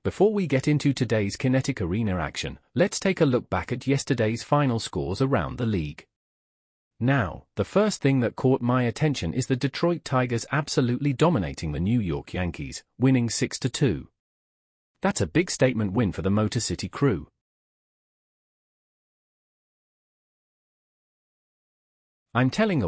Before we get into today's Kinetic Arena action, let's take a look back at yesterday's final scores around the league. Now, the first thing that caught my attention is the Detroit Tigers absolutely dominating the New York Yankees, winning 6-2. That's a big statement win for the Motor City Crew. I'm telling